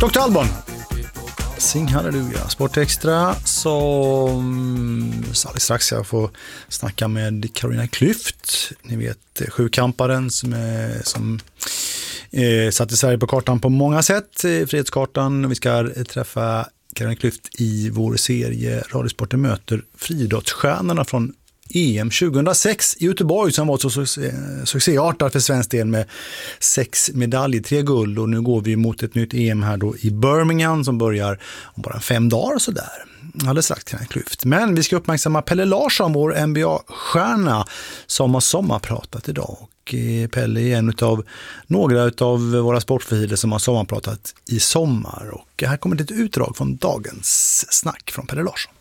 Dr. Alban. Sing halleluja. Sportextra som alldeles strax jag får snacka med Carolina Klüft. Ni vet sjukamparen som satte Sverige på kartan på många sätt. Frihetskartan. Vi ska träffa Carolina Klüft i vår serie Radiosporten möter friidrottsstjärnorna från EM 2006 i Göteborg som var så succéartat för svensk del med 6 medaljer, 3 guld, och nu går vi mot ett nytt EM här då i Birmingham som börjar om bara 5 dagar och sådär. Alldeles strax Carolina Klüft. Men vi ska uppmärksamma Pelle Larsson, vår NBA-stjärna som har sommarpratat idag. Och Pelle är en av några av våra sportprofiler som har sommarpratat i sommar. Och här kommer ett utdrag från dagens snack från Pelle Larsson.